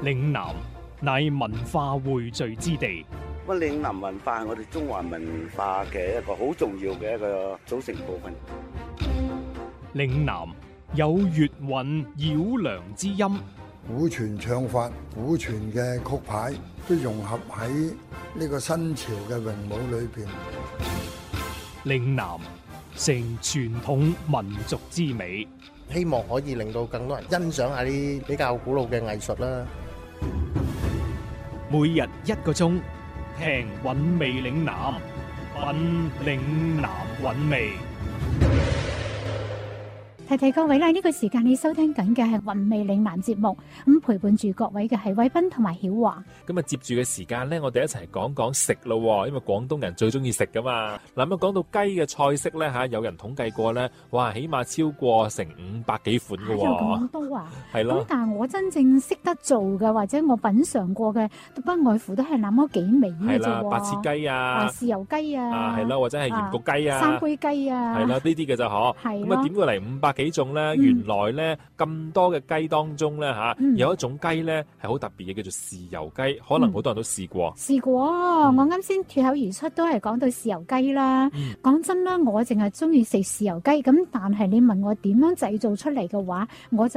嶺南乃文化匯聚之地。 咁嶺南文化係我哋中華文化嘅一個好重要嘅一個組成部分。 嶺南有粵韻繞梁之音， 古傳唱法、古傳嘅曲牌都融合喺呢個新潮嘅詠舞裏邊。 嶺南成傳統民族之美， 希望可以令到更多人欣賞下啲比較古老嘅藝術啦。 每日1個鐘，聽韻味嶺南，品嶺南韻味。 提提各位啦，呢個時間你收聽緊嘅係韻味嶺南節目，咁陪伴住各位嘅係偉斌同埋曉華。 咁啊，接住嘅時間呢，我哋一齊講講食咯，因為廣東人最中意食噶嘛。嗱，咁講到雞嘅菜式呢，吓，有人統計過呢，哇，起碼超過成500幾款噶。 有咁多啊？ 係啦。 咁但係我真正識得做嘅，或者我品嘗過嘅，都不外乎都係那麼幾味嘅啫。係啦， 白切雞啊， 豉油雞啊， 係啦，或者係鹽焗雞啊， 三杯雞啊， 係啦，呢啲嘅就嗬。係。咁啊，點過嚟500幾種咧？原來咧咁多嘅雞當中咧吓，有一種雞咧係好特別嘅，叫做豉油雞，可能好多人都試過。 試過，我啱先脫口而出都係講到豉油雞啦。講真啦，我淨係中意食豉油雞，咁但係你問我點樣製造出嚟嘅話，我就